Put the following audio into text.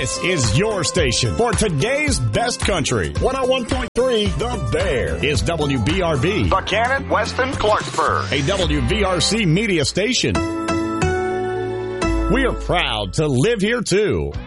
This is your station for today's best country. 101.3 The Bear is WBRB. Buchanan, Weston, Clarksburg. A WVRC media station. We are proud to live here too.